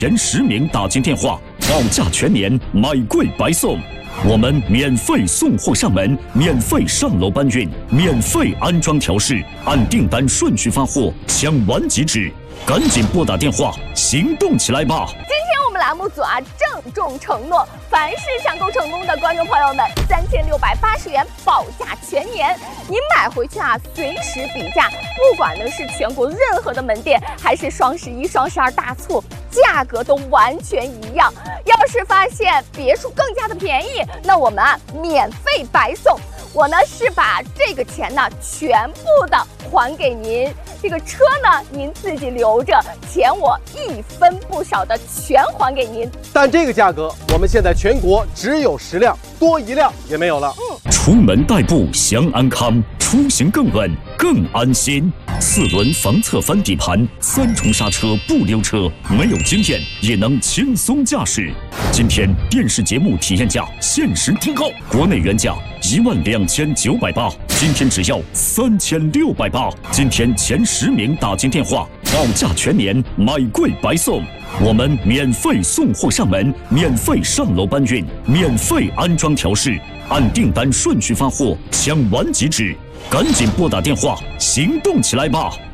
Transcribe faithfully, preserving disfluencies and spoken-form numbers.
前十名打进电话，保价全年，买贵白送。我们免费送货上门，免费上楼搬运，免费安装调试，按订单顺序发货，抢完即止。赶紧拨打电话，行动起来吧！ 今天我们栏目组啊郑重承诺，凡是抢购成功的观众朋友们，三千六百八十元保价全年。您买回去啊，随时比价，不管呢是全国任何的门店，还是双十一、双十二大促，价格都完全一样。要是发现别处更加的便宜，那我们啊免费白送。我呢是把这个钱呢全部的还给您，这个车呢您自己留着，钱我一分不少的全还给您。 但这个价格我们现在全国只有十辆，多一辆也没有了。 嗯，出门代步享安康，出行更稳更安心。四轮防侧翻底盘，三重刹车不溜车，没有经验也能轻松驾驶。今天电视节目体验价限时听购，国内原价一万两千九百八，今天只要三千六百八。今天前十名打进电话，保价全年，买贵白送。我们免费送货上门，免费上楼搬运，免费安装调试，按订单顺序发货，抢完即止。赶紧拨打电话，行动起来吧！